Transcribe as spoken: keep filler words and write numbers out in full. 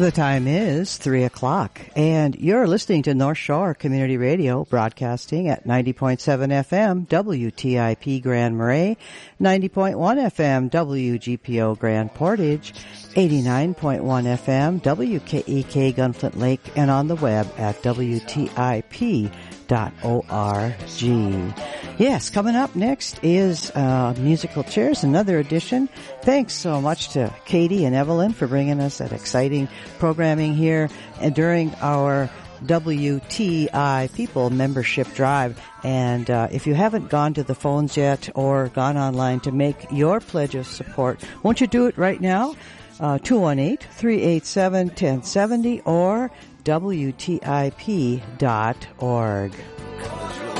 The time is three o'clock, and you're listening to North Shore Community Radio, broadcasting at ninety point seven F M, W T I P Grand Marais, ninety point one F M, W G P O Grand Portage, eighty-nine point one F M, W K E K Gunflint Lake, and on the web at W T I P dot org. Yes, coming up next is uh, Musical Chairs, another edition. Thanks so much to Katie and Evelyn for bringing us that exciting programming here and during our W T I People membership drive. And uh, if you haven't gone to the phones yet or gone online to make your pledge of support, won't you do it right now? Uh, two one eight, three eight seven, one oh seven oh or W T I P dot org.